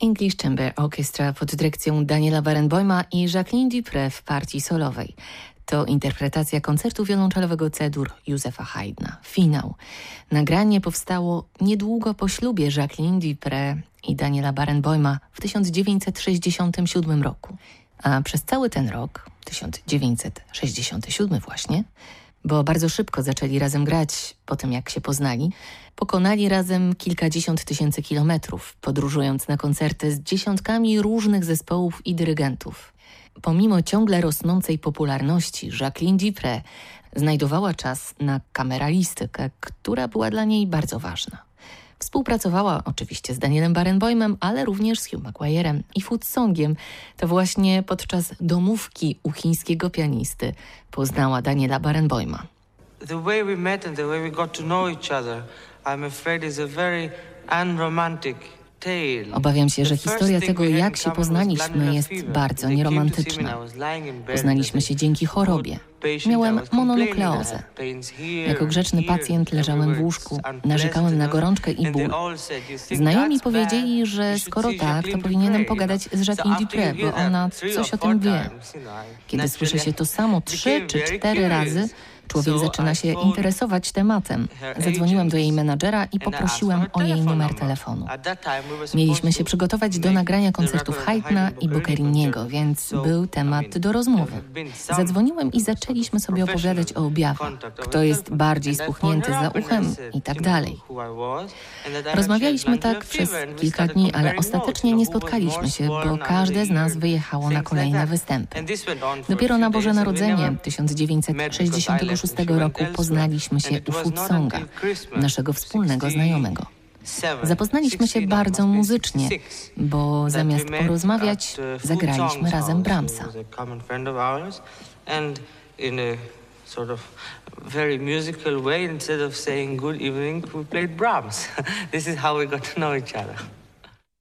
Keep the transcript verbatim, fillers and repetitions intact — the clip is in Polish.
English Chamber Orchestra pod dyrekcją Daniela Barenboima i Jacqueline Dupre w partii solowej. To interpretacja koncertu wiolonczelowego C-dur Józefa Haydna. Finał. Nagranie powstało niedługo po ślubie Jacqueline Dupre i Daniela Barenboima w tysiąc dziewięćset sześćdziesiątym siódmym roku. A przez cały ten rok, tysiąc dziewięćset sześćdziesiąty siódmy właśnie, bo bardzo szybko zaczęli razem grać po tym, jak się poznali, pokonali razem kilkadziesiąt tysięcy kilometrów, podróżując na koncerty z dziesiątkami różnych zespołów i dyrygentów. Pomimo ciągle rosnącej popularności, Jacqueline Dupre znajdowała czas na kameralistykę, która była dla niej bardzo ważna. Współpracowała oczywiście z Danielem Barenboimem, ale również z Hugh Maguire'em i Foot Songiem. To właśnie podczas domówki u chińskiego pianisty poznała Daniela Barenboima. The way we met and the way we got to know each other, I'm afraid is a very unromantic tale. Obawiam się, że historia tego, jak się poznaliśmy, jest bardzo nieromantyczna. Poznaliśmy się dzięki chorobie. Miałem mononukleozę. Jako grzeczny pacjent leżałem w łóżku, narzekałem na gorączkę i ból. Znajomi powiedzieli, że skoro tak, to powinienem pogadać z Jacqueline Dupre, bo ona coś o tym wie. Kiedy słyszy się to samo trzy czy cztery razy, człowiek zaczyna się interesować tematem. Zadzwoniłem do jej menadżera i poprosiłem o jej numer telefonu. Mieliśmy się przygotować do nagrania koncertów Haydna i Boccheriniego, więc był temat do rozmowy. Zadzwoniłem i zaczęliśmy sobie opowiadać o objawach, kto jest bardziej spuchnięty za uchem i tak dalej. Rozmawialiśmy tak przez kilka dni, ale ostatecznie nie spotkaliśmy się, bo każde z nas wyjechało na kolejne występy. Dopiero na Boże Narodzenie tysiąc dziewięćset sześćdziesiątego szóstego roku poznaliśmy się u Foot Songa, naszego wspólnego znajomego. Zapoznaliśmy się bardzo muzycznie, bo zamiast porozmawiać, zagraliśmy razem Brahmsa. Sort of very musical way, instead of saying good evening, we played Brahms. This is how we got to know each other.